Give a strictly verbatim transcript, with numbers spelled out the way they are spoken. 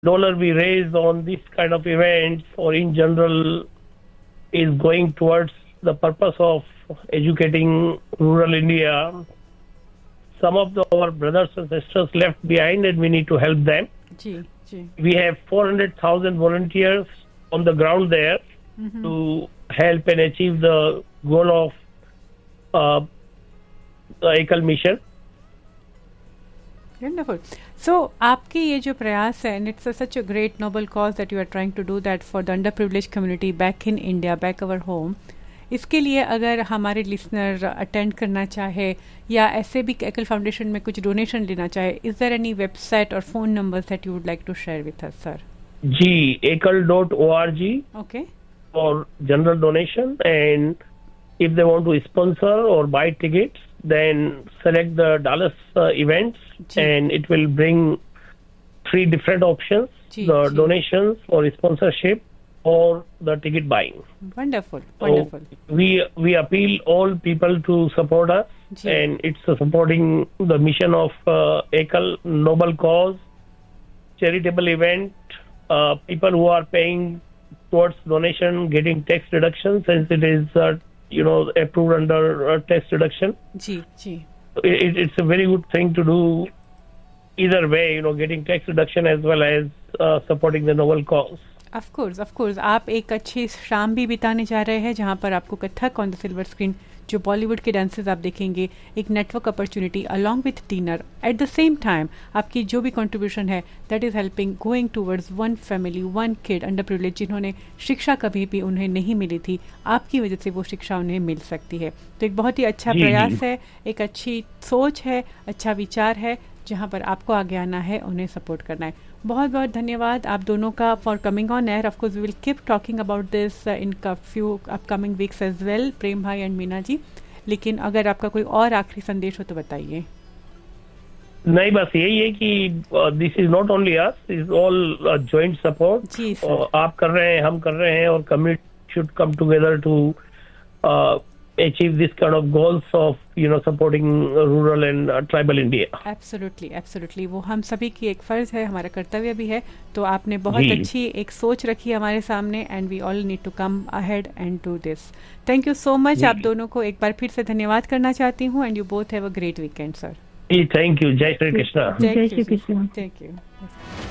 dollar we raise on this kind of events or in general is going towards the purpose of educating rural India. Some of the, our brothers and sisters left behind and we need to help them. Ji, ji. We have four hundred thousand volunteers on the ground there mm-hmm. to help and achieve the goal of uh, the Ekal mission. Wonderful. So, आपकी ये जो प्रयास है, and it's a, such a great noble cause that you are trying to do that for the underprivileged community back in India, back our home. इसके लिए अगर हमारे listener attend करना चाहे या ऐसे भी एकल फाउंडेशन में कुछ डोनेशन लेना चाहे, इज देयर एनी वेबसाइट और phone numbers that you would like to share with us, sir? Ji, ekal dot org. Okay. For general donation, and if they want to sponsor or buy tickets, then select the Dallas uh, events, Gee. and it will bring three different options: Gee, the Gee. donations or sponsorship or the ticket buying. Wonderful, wonderful. So we we appeal all people to support us, Gee. and it's uh, supporting the mission of uh, Ekal noble cause, charitable event. Uh, people who are paying towards donation getting tax reduction since it is uh, you know approved under uh, tax reduction. Gee, gee. It, it's a very good thing to do either way, you know, getting tax reduction as well as uh, supporting the noble cause. Of course, of course. आप एक अच्छी शाम भी बिताने जा रहे हैं जहां पर आपको Kathak on the silver screen, जो बॉलीवुड के डांसेस आप देखेंगे, एक network opportunity along with dinner at the same time. आपकी जो भी कंट्रीब्यूशन है that is helping going towards one family, one kid under privilege, जिन्होंने शिक्षा कभी भी उन्हें नहीं मिली थी, आपकी वजह से वो शिक्षा उन्हें मिल सकती है. तो एक बहुत ही अच्छा प्रयास है, एक अच्छी सोच है, अच्छा विचार है, जहां पर आपको आगे आना है, उन्हें सपोर्ट करना है. बहुत बहुत धन्यवाद आप दोनों का for coming on air. Of course we will keep talking about this in few upcoming weeks as well, प्रेम भाई एंड मीना जी. लेकिन अगर आपका कोई और आखिरी संदेश हो तो बताइए. नहीं, बस यही है कि this is not only us, is all joint support. Ji sir. आप कर रहे हैं, हम कर रहे हैं, और community should come together to achieve this kind of goals of you know supporting rural and uh, tribal India. Absolutely, absolutely. वो हम सभी की एक फर्ज है, हमारा कर्तव्य भी है. तो आपने बहुत अच्छी एक सोच रखी हमारे सामने, and we all need to come ahead and do this. Thank you so much. आप दोनों को एक बार फिर से धन्यवाद करना चाहती हूँ, and you both have a great weekend, sir. Thank you. जय श्री कृष्णा. जय श्री कृष्णा. Thank you.